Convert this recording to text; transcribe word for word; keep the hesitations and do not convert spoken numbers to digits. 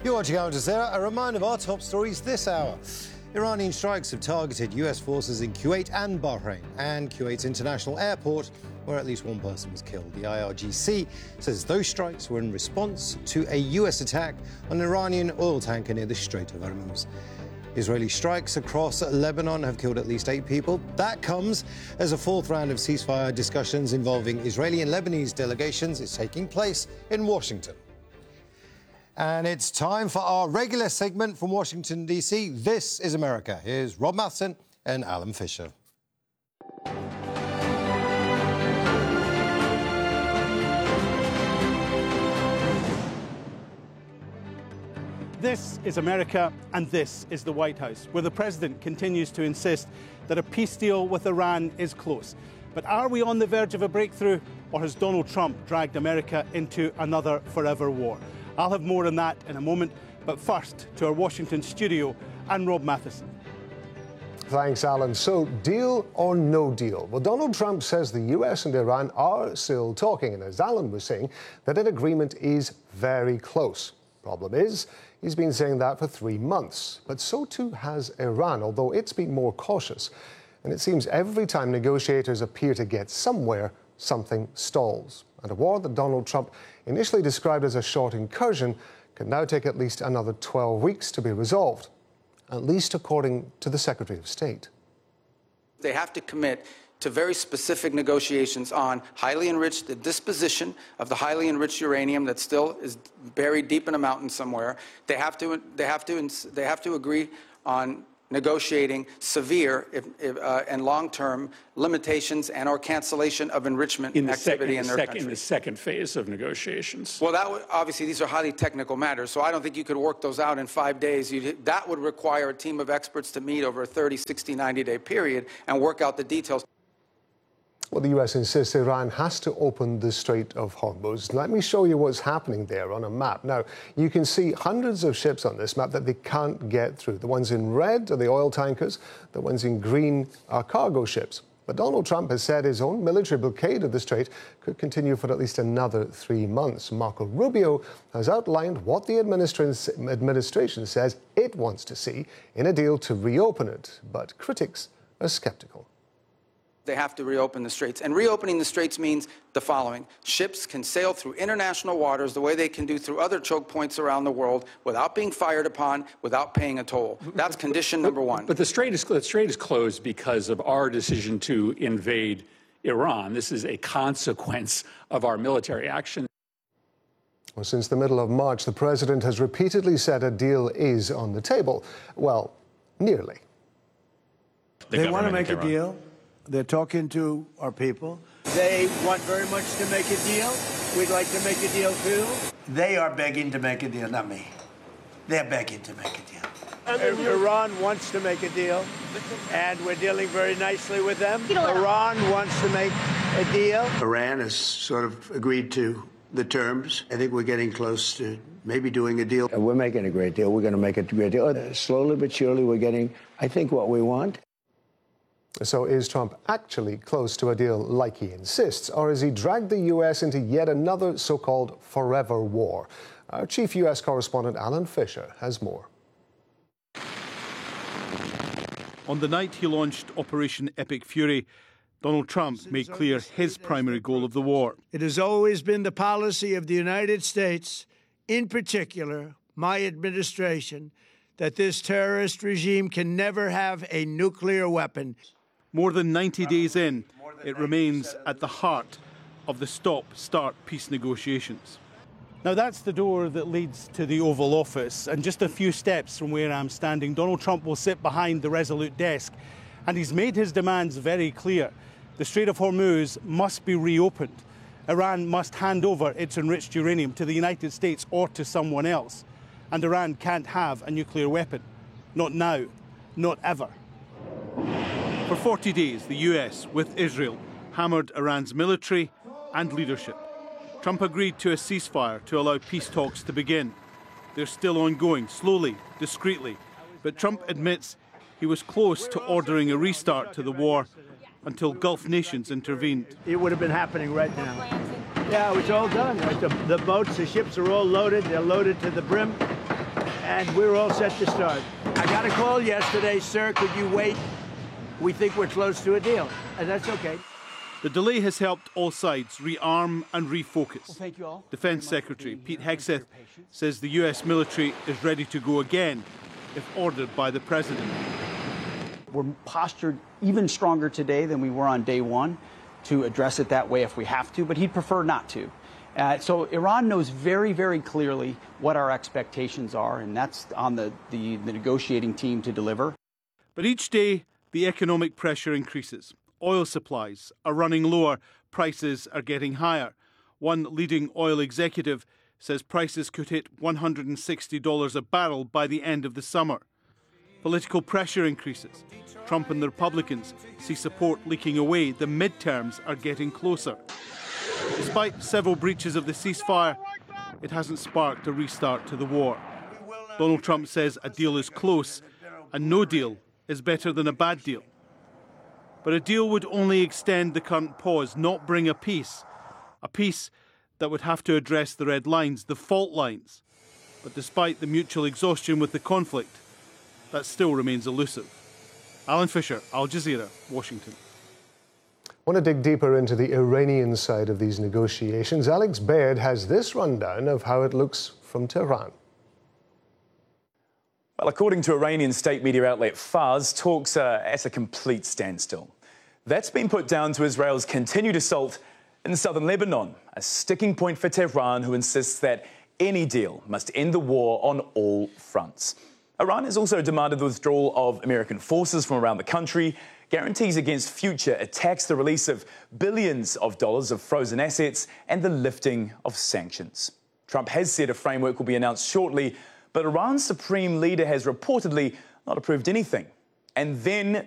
You're watching Al Jazeera. A reminder of our top stories this hour. Iranian strikes have targeted U S forces in Kuwait and Bahrain, and Kuwait's international airport, where at least one person was killed. The I R G C says those strikes were in response to a U S attack on an Iranian oil tanker near the Strait of Hormuz. Israeli strikes across Lebanon have killed at least eight people. That comes as a fourth round of ceasefire discussions involving Israeli and Lebanese delegations is taking place in Washington. And it's time for our regular segment from Washington, D C. This is America. Here's Rob Matheson and Alan Fisher. This is America, and this is the White House, where the president continues to insist that a peace deal with Iran is close. But are we on the verge of a breakthrough, or has Donald Trump dragged America into another forever war? I'll have more on that in a moment, but first to our Washington studio and Rob Matheson. Thanks, Alan. So, deal or no deal? Well, Donald Trump says the U S and Iran are still talking, and as Alan was saying, that an agreement is very close. Problem is, he's been saying that for three months. But so too has Iran, although it's been more cautious. And it seems every time negotiators appear to get somewhere, something stalls. And a war that Donald Trump initially described as a short incursion can now take at least another twelve weeks to be resolved, at least according to the Secretary of State. They have to commit to very specific negotiations on highly enriched, the disposition of the highly enriched uranium that still is buried deep in a mountain somewhere. They have to, they have to, they have to agree on negotiating severe if, if, uh, and long-term limitations and or cancellation of enrichment in the activity sec- in, in the their sec- country. In the second phase of negotiations. Well, that would, obviously these are highly technical matters, so I don't think you could work those out in five days. You'd, that would require a team of experts to meet over a thirty, sixty, ninety-day period and work out the details. Well, the U S insists Iran has to open the Strait of Hormuz. Let me show you what's happening there on a map. Now, you can see hundreds of ships on this map that they can't get through. The ones in red are the oil tankers. The ones in green are cargo ships. But Donald Trump has said his own military blockade of the strait could continue for at least another three months. Marco Rubio has outlined what the administration administration says it wants to see in a deal to reopen it. But critics are skeptical. They have to reopen the straits. And reopening the straits means the following. Ships can sail through international waters the way they can do through other choke points around the world without being fired upon, without paying a toll. That's condition number one. But the strait is, the strait is closed because of our decision to invade Iran. This is a consequence of our military action. Well, since the middle of March, the president has repeatedly said a deal is on the table. Well, nearly. The they want to make a deal. They're talking to our people. They want very much to make a deal. We'd like to make a deal, too. They are begging to make a deal, not me. They're begging to make a deal. Iran wants to make a deal, and we're dealing very nicely with them. Iran wants to make a deal. Iran has sort of agreed to the terms. I think we're getting close to maybe doing a deal. We're making a great deal. We're going to make a great deal. Slowly but surely, we're getting, I think, what we want. So is Trump actually close to a deal like he insists, or has he dragged the U S into yet another so-called forever war? Our chief U S correspondent, Alan Fisher, has more. On the night he launched Operation Epic Fury, Donald Trump made clear his primary goal of the war. It has always been the policy of the United States, in particular my administration, that this terrorist regime can never have a nuclear weapon. More than ninety days in, it remains at the heart of the stop-start peace negotiations. Now, that's the door that leads to the Oval Office, and just a few steps from where I'm standing, Donald Trump will sit behind the Resolute desk, and he's made his demands very clear. The Strait of Hormuz must be reopened. Iran must hand over its enriched uranium to the United States or to someone else. And Iran can't have a nuclear weapon. Not now, not ever. For forty days, the U S, with Israel, hammered Iran's military and leadership. Trump agreed to a ceasefire to allow peace talks to begin. They're still ongoing, slowly, discreetly. But Trump admits he was close to ordering a restart to the war until Gulf nations intervened. It would have been happening right now. Yeah, it's all done. The, the boats, the ships are all loaded. They're loaded to the brim. and we're all set to start. I got a call yesterday, sir. Could you wait? We think we're close to a deal, and that's okay. The delay has helped all sides rearm and refocus. Well, thank you all. Defence Secretary Pete Hegseth says the U S military is ready to go again if ordered by the President. We're postured even stronger today than we were on day one to address it that way if we have to, but he'd prefer not to. Uh, so Iran knows very, very clearly what our expectations are, and that's on the, the, the negotiating team to deliver. But each day, the economic pressure increases. Oil supplies are running lower, prices are getting higher. One leading oil executive says prices could hit one hundred sixty dollars a barrel by the end of the summer. Political pressure increases. Trump and the Republicans see support leaking away. The midterms are getting closer. Despite several breaches of the ceasefire, it hasn't sparked a restart to the war. Donald Trump says a deal is close, and no deal is better than a bad deal. But a deal would only extend the current pause, not bring a peace. A peace that would have to address the red lines, the fault lines. But despite the mutual exhaustion with the conflict, that still remains elusive. Alan Fisher, Al Jazeera, Washington. I want to dig deeper into the Iranian side of these negotiations. Alex Baird has this rundown of how it looks from Tehran. Well, according to Iranian state media outlet Fars, talks are at a complete standstill. That's been put down to Israel's continued assault in southern Lebanon, a sticking point for Tehran, who insists that any deal must end the war on all fronts. Iran has also demanded the withdrawal of American forces from around the country, guarantees against future attacks, the release of billions of dollars of frozen assets, and the lifting of sanctions. Trump has said a framework will be announced shortly, but Iran's supreme leader has reportedly not approved anything. And then